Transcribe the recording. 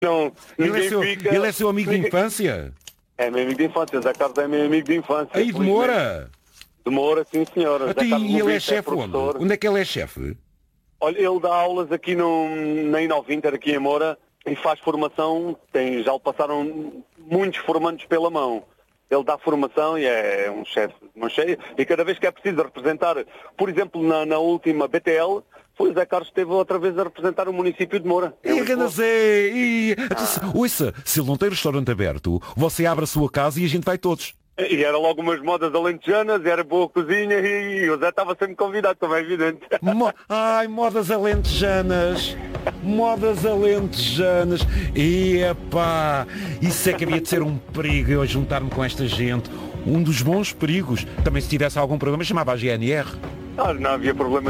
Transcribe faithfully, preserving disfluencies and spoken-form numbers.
Não, Ele é, ninguém seu, fica... ele é seu amigo de ninguém- infância? É meu amigo de infância, Zé Carlos é meu amigo de infância. Aí de felizmente. Moura? De Moura, sim senhora. Até Zé Carlos e ele é Movite chefe onde? professor. Onde é que ele é chefe? Olha, ele dá aulas aqui no, na Inovinter, aqui em Moura, e faz formação, tem, já o passaram muitos formandos pela mão. Ele dá formação e é um chefe de mão cheia, e cada vez que é preciso representar, por exemplo, na, na última B T L, foi o Zé Carlos que esteve outra vez a representar o município de Moura. E a ganda Zé, e... Ouça, se ele não tem restaurante aberto, você abre a sua casa e a gente vai todos. E era logo umas modas alentejanas, era boa cozinha e o Zé estava sempre convidado, como é evidente. Mo... Ai, modas alentejanas. Modas alentejanas. Epá, isso é que havia de ser um perigo eu juntar-me com esta gente. Um dos bons perigos. Também se tivesse algum problema chamava a G N R. Ah, não havia problema